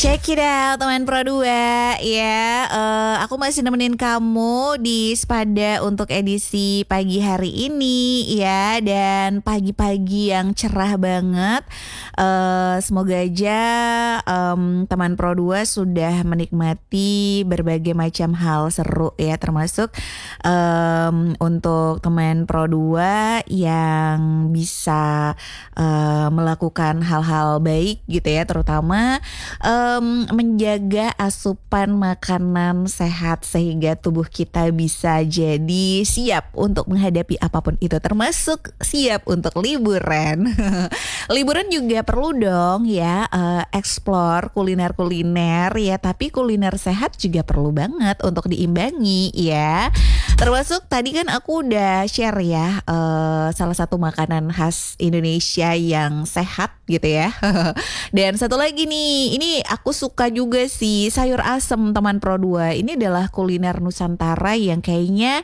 Check it out teman Pro 2 ya. Aku masih nemenin kamu di Spada untuk edisi pagi hari ini ya. Dan pagi-pagi yang cerah banget. Semoga aja teman Pro 2 sudah menikmati berbagai macam hal seru ya. Termasuk untuk teman Pro 2 yang bisa melakukan hal-hal baik gitu ya. Terutama menjaga asupan makanan sehat sehingga tubuh kita bisa jadi siap untuk menghadapi apapun itu, termasuk siap untuk liburan. Liburan juga perlu dong ya, explore kuliner-kuliner ya, tapi kuliner sehat juga perlu banget untuk diimbangi ya. Termasuk tadi kan aku udah share ya salah satu makanan khas Indonesia yang sehat gitu ya. Dan satu lagi nih, ini aku suka juga sih, sayur asem teman Pro 2. Ini adalah kuliner Nusantara yang kayaknya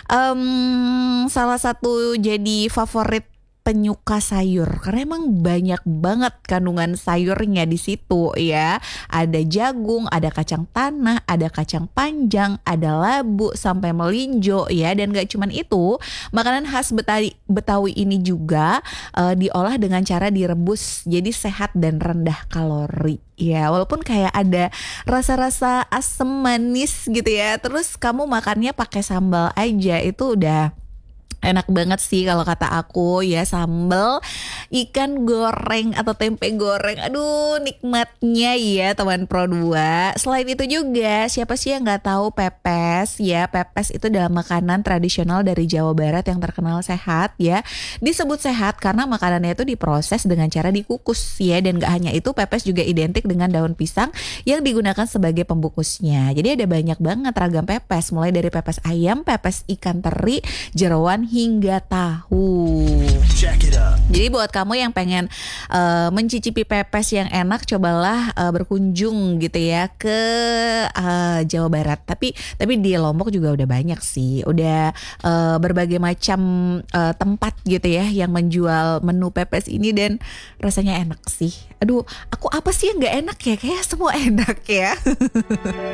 salah satu jadi favorit penyuka sayur, karena emang banyak banget kandungan sayurnya di situ ya. Ada jagung, ada kacang tanah, ada kacang panjang, ada labu sampai melinjo ya. Dan gak cuman itu, makanan khas Betawi ini juga diolah dengan cara direbus, jadi sehat dan rendah kalori. Ya, walaupun kayak ada rasa-rasa asam manis gitu ya. Terus kamu makannya pakai sambal aja, itu udah enak banget sih kalau kata aku ya. Sambal ikan goreng atau tempe goreng, aduh nikmatnya ya teman Pro 2. Selain itu juga, siapa sih yang gak tahu pepes ya. Pepes itu adalah makanan tradisional dari Jawa Barat yang terkenal sehat ya. Disebut sehat karena makanannya itu diproses dengan cara dikukus ya. Dan gak hanya itu, pepes juga identik dengan daun pisang yang digunakan sebagai pembungkusnya. Jadi ada banyak banget ragam pepes, mulai dari pepes ayam, pepes ikan teri, jeroan hingga tahu. Jadi buat kamu yang pengen mencicipi pepes yang enak, cobalah berkunjung gitu ya ke Jawa Barat. Tapi di Lombok juga udah banyak sih, udah berbagai macam tempat gitu ya yang menjual menu pepes ini dan rasanya enak sih. Aduh, aku apa sih yang nggak enak ya? Kayak semua enak ya.